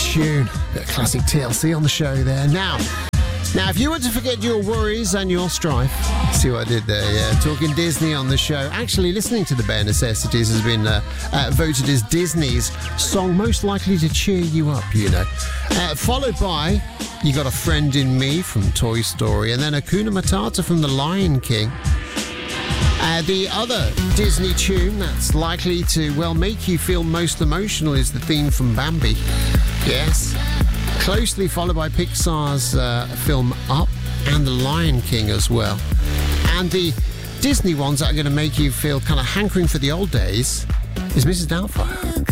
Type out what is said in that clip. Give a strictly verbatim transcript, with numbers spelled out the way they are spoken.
tune. Bit of classic T L C on the show there. Now, now, if you want to forget your worries and your strife, see what I did there, yeah, talking Disney on the show. Actually, listening to The Bare Necessities has been uh, uh, voted as Disney's song most likely to cheer you up, you know. Uh, followed by You Got a Friend in Me from Toy Story, and then Hakuna Matata from The Lion King. Uh, the other Disney tune that's likely to, well, make you feel most emotional is the theme from Bambi. Yes. Closely followed by Pixar's uh, film Up and The Lion King as well. And the Disney ones that are going to make you feel kind of hankering for the old days is Missus Doubtfire.